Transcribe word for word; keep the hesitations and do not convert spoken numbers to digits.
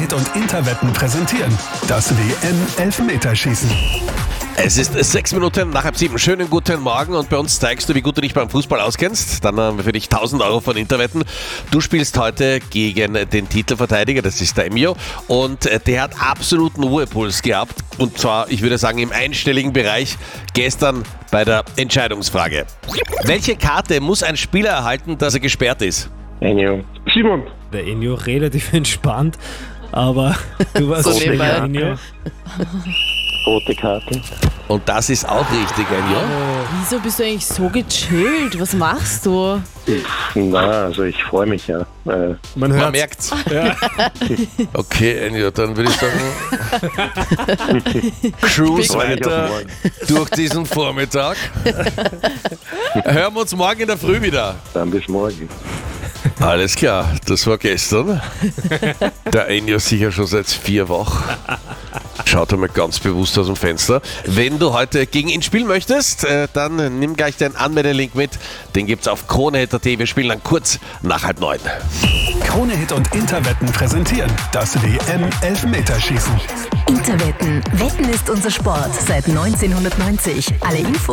Hit und Interwetten präsentieren das W M-Elfmeterschießen. Es ist sechs Minuten nach halb sieben. Schönen guten Morgen und bei uns zeigst du, wie gut du dich beim Fußball auskennst. Dann haben wir für dich tausend Euro von Interwetten. Du spielst heute gegen den Titelverteidiger, das ist der Emio, und der hat absoluten Ruhepuls gehabt. Und zwar, ich würde sagen, im einstelligen Bereich gestern bei der Entscheidungsfrage. Welche Karte muss ein Spieler erhalten, dass er gesperrt ist? Enjo. Simon. Der Enjo relativ entspannt, aber du warst So sicher, nebenbei. Enjo. Rote Karte. Und das ist auch richtig, Enjo. Wieso bist du eigentlich so gechillt? Was machst du? Na, also ich freue mich ja. Äh, Man Man hört merkt's. Okay, Enjo, dann würde ich sagen, cruise freu mich auf weiter morgen. durch diesen Vormittag. Hören wir uns morgen in der Früh wieder. Dann bis morgen. Alles klar, das war gestern. Der Enjo sicher schon seit vier Wochen. Schaut einmal ganz bewusst aus dem Fenster. Wenn du heute gegen ihn spielen möchtest, äh, dann nimm gleich deinen Anmeldelink mit. Den gibt's auf kronehit punkt at. Wir spielen dann kurz nach halb neun. Krone Hit und Interwetten präsentieren das W M-Elfmeterschießen. Interwetten. Wetten ist unser Sport seit neunzehnhundertneunzig. Alle Infos